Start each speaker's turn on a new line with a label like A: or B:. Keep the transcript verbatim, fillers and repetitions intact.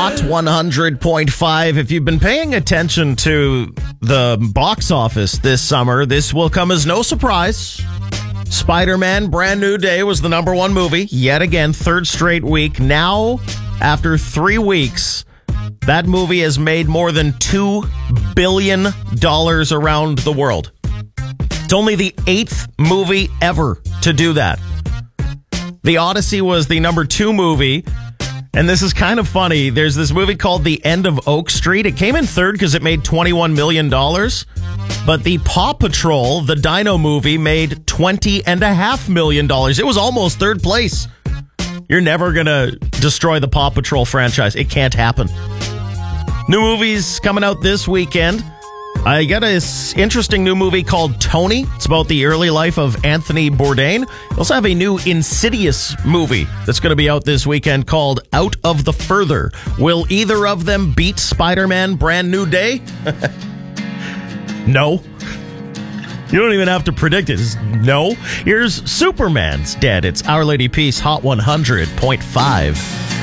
A: Hot one hundred point five. If you've been paying attention to the box office this summer, this will come as no surprise. Spider-Man Brand New Day was the number one movie. Yet again, third straight week. Now, after three weeks, that movie has made more than two billion dollars around the world. It's only the eighth movie ever to do that. The Odyssey was the number two movie. And this is kind of funny. There's this movie called The End of Oak Street. It came in third because it made twenty-one million dollars. But the Paw Patrol, the Dino movie, made twenty and a half million dollars. It was almost third place. You're never going to destroy the Paw Patrol franchise. It can't happen. New movies coming out this weekend. I got an interesting new movie called Tony. It's about the early life of Anthony Bourdain. We also have a new Insidious movie that's going to be out this weekend called Out of the Further. Will either of them beat Spider-Man Brand New Day? No. You don't even have to predict it. It's no. Here's Superman's Dead. It's Our Lady Peace, Hot one hundred point five.